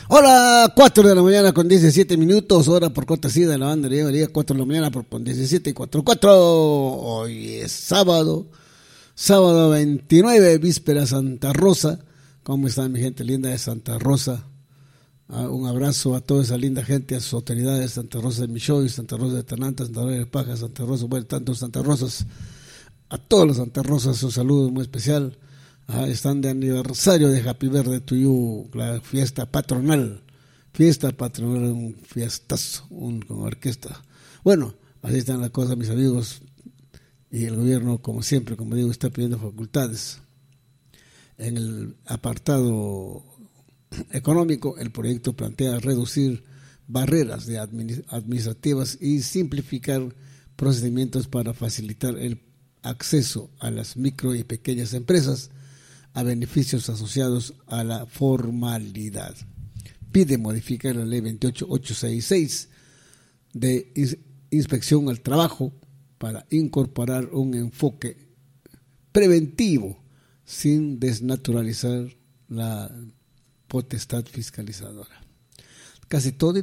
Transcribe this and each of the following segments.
Hola, 4 de la mañana con 17 minutos, hora por cortesía de la banda de María, 4 de la mañana con 17 y 44. Hoy es sábado 29, víspera Santa Rosa. ¿Cómo están mi gente linda de Santa Rosa? Un abrazo a toda esa linda gente, a sus autoridades, Santa Rosa de Michoy, Santa Rosa de Tananta, Santa Rosa de Paja, Santa Rosa, bueno, tantos Santa Rosas, a todos los Santa Rosas, un saludo muy especial. Están de aniversario de Happy Birthday to You, la fiesta patronal, un fiestazo, con orquesta. Bueno, así están las cosas, mis amigos, y el gobierno, como siempre, como digo, está pidiendo facultades. En el apartado económico, el proyecto plantea reducir barreras administrativas y simplificar procedimientos para facilitar el acceso a las micro y pequeñas empresas a beneficios asociados a la formalidad. Pide modificar la ley 28866 de inspección al trabajo para incorporar un enfoque preventivo sin desnaturalizar la potestad fiscalizadora. Casi todos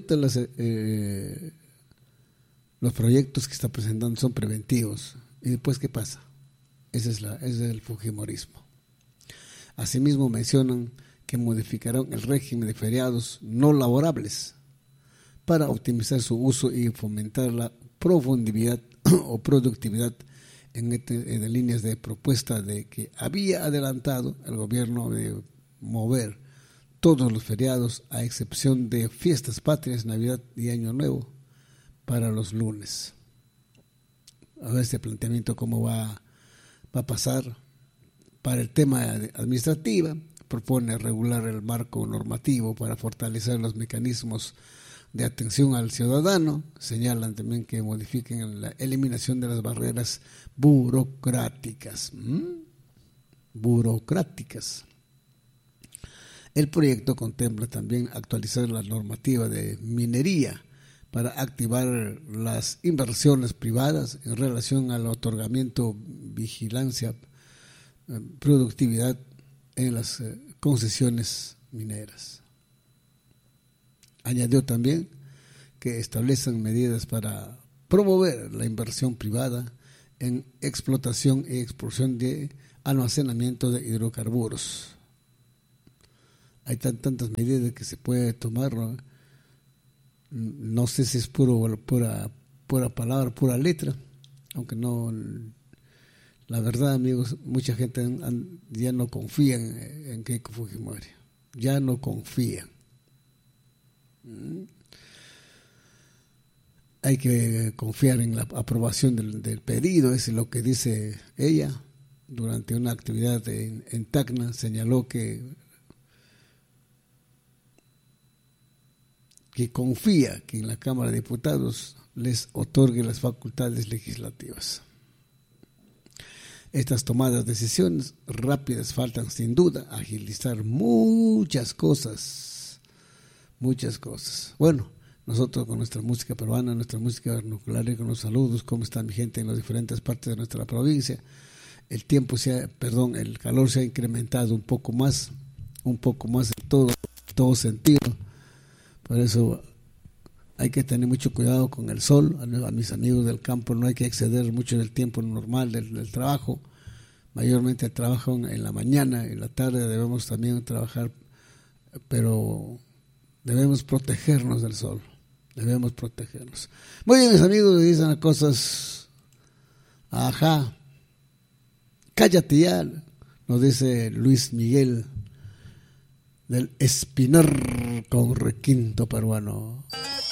los proyectos que está presentando son preventivos. ¿Y después qué pasa? Ese es el fujimorismo. Asimismo mencionan que modificarán el régimen de feriados no laborables para optimizar su uso y fomentar la profundidad o productividad en líneas de propuesta de que había adelantado el gobierno de mover todos los feriados a excepción de fiestas patrias, Navidad y Año Nuevo para los lunes. A ver este planteamiento cómo va a pasar. Para el tema administrativo, propone regular el marco normativo para fortalecer los mecanismos de atención al ciudadano. Señalan también que modifiquen la eliminación de las barreras burocráticas. El proyecto contempla también actualizar la normativa de minería para activar las inversiones privadas en relación al otorgamiento, vigilancia, productividad en las concesiones mineras. Añadió también que establecen medidas para promover la inversión privada en explotación y expulsión de almacenamiento de hidrocarburos. Hay tantas medidas que se puede tomar, ¿no? No sé si es pura palabra, pura letra, aunque no. La verdad, amigos, mucha gente ya no confía en Keiko Fujimori. Ya no confían. Hay que confiar en la aprobación del pedido, es lo que dice ella. Durante una actividad en Tacna señaló que confía que en la Cámara de Diputados les otorgue las facultades legislativas. Estas tomadas de decisiones rápidas faltan sin duda agilizar muchas cosas. Bueno, nosotros con nuestra música peruana, nuestra música vernacular, y con los saludos, cómo está mi gente en las diferentes partes de nuestra provincia. El calor se ha incrementado un poco más en todo sentido. Por eso hay que tener mucho cuidado con el sol. A mis amigos del campo no hay que exceder mucho del tiempo normal del trabajo. Mayormente trabajan en la mañana, en la tarde debemos también trabajar, pero debemos protegernos del sol. Muy bien, mis amigos, dicen las cosas. Ajá. Cállate ya, nos dice Luis Miguel del Espinar con requinto peruano.